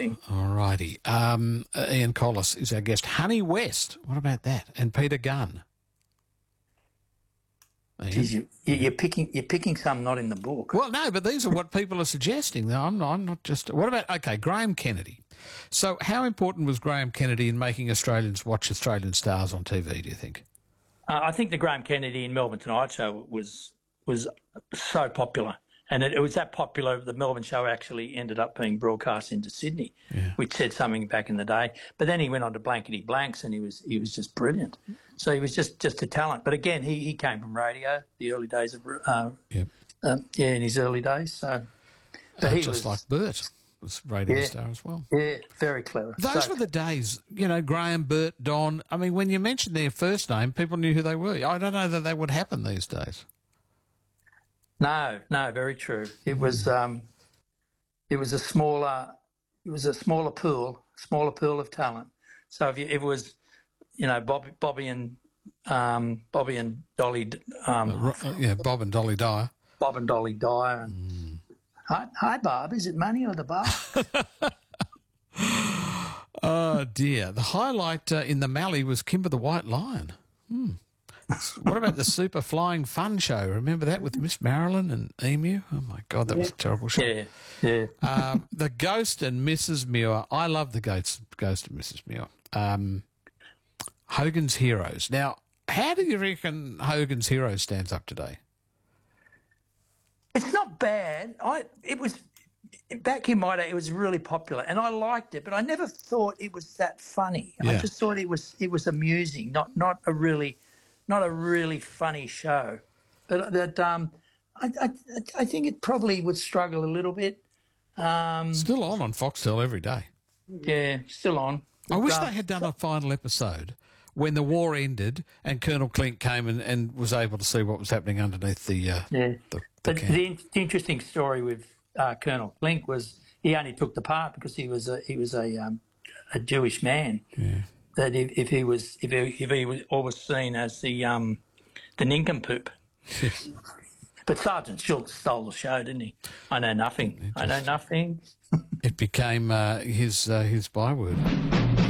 thing. All righty. Ian Collis is our guest. Honey West, what about that? And Peter Gunn. Geez, you're picking some not in the book. Well, no, but these are what people are suggesting. I'm not just... What about, okay, Graham Kennedy. So how important was Graham Kennedy in making Australians watch Australian stars on TV, do you think? I think the Graham Kennedy in Melbourne Tonight show was so popular. And it was that popular, the Melbourne show actually ended up being broadcast into Sydney, which said something back in the day. But then he went on to Blankety Blanks, and he was just brilliant. So he was just a talent. But again, he came from radio, the early days of in his early days. So, but he just was like Bert was radio star as well. Yeah, very clever. Those were the days, Graham, Bert, Don. I mean, when you mentioned their first name, people knew who they were. I don't know that would happen these days. No, very true. It was a smaller pool of talent. So if it was, Bobby and Dolly, Bob and Dolly Dyer. Bob and Dolly Dyer. And, Hi, Bob. Is it money or the bar? Oh dear! The highlight in the Mallee was Kimber the White Lion. What about the Super Flying Fun Show? Remember that with Miss Marilyn and Emu? Oh, my God, that was a terrible show. Yeah. The Ghost and Mrs. Muir. I love the Ghost and Mrs. Muir. Hogan's Heroes. Now, how do you reckon Hogan's Heroes stands up today? It's not bad. It was back in my day. It was really popular, and I liked it, but I never thought it was that funny. Yeah. I just thought it was amusing, not a really funny show. But I think it probably would struggle a little bit. Still on Foxtel every day. Yeah, still on. I wish they had done a final episode when the war ended and Colonel Klink came and was able to see what was happening underneath the But the interesting story with Colonel Klink was he only took the part because he was a Jewish man. Yeah. That if he was always seen as the nincompoop. But Sergeant Schultz stole the show, didn't he? I know nothing. I know nothing. It became his byword.